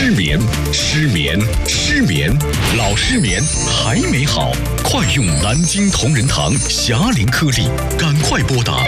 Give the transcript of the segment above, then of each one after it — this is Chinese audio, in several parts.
失眠，失眠，失眠，老失眠还没好，快用南京同仁堂侠灵颗粒，赶快拨打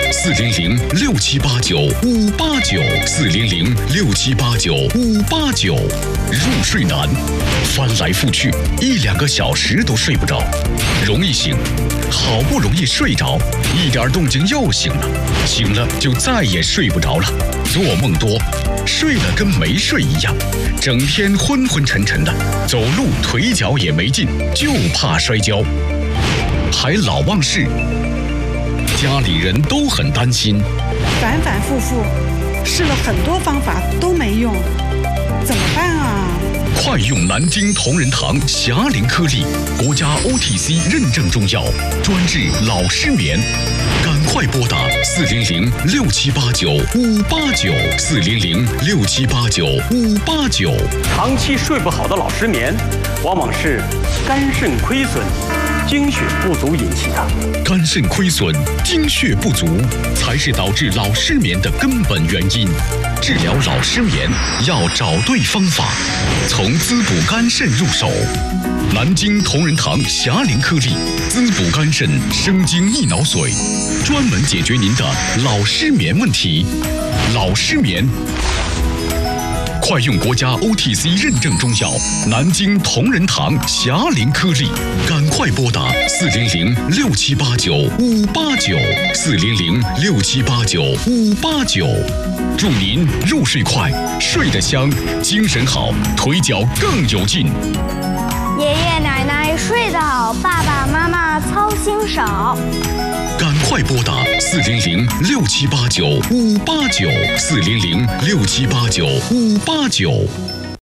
400-6789-589，400-6789-589。入睡难，翻来覆去1-2个小时都睡不着，容易醒，好不容易睡着，一点动静又醒了，醒了就再也睡不着了，做梦多，睡了跟没睡一样，整天昏昏沉沉的，走路腿脚也没劲，就怕摔跤，还老忘事，家里人都很担心， 反反复复试了很多方法都没用，怎么办啊？ 快用南京同仁堂侠灵颗粒，国家 OTC 认证中药，专治老失眠。赶快拨打400-6789-589，400-6789-589。 长期睡不好的老失眠，往往是肝肾亏损、精血不足引起的。 肝肾亏损、精血不足，才是导致老失眠的根本原因。治疗老失眠要找对方法，从滋补肝肾入手。南京同仁堂侠灵颗粒，滋补肝肾，生津益脑髓，专门解决您的老失眠问题。老失眠，快用国家 OTC 认证中药南京同仁堂侠灵颗粒，赶快拨打400-6789-589，400-6789-589。祝您入睡快，睡得香，精神好，腿脚更有劲。 爷爷奶奶睡得好，爸爸妈妈操心少。 赶快拨打400-6789-589，400-6789-589。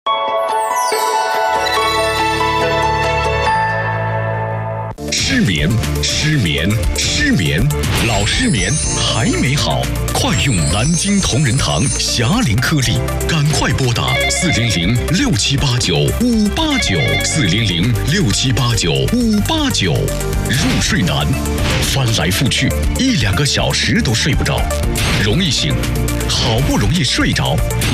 失眠，失眠，失眠，老失眠还没好，快用南京同仁堂侠灵颗粒，赶快拨打400-6789-589，400-6789-589。入睡难，翻来覆去1-2个小时都睡不着，容易醒，好不容易睡着，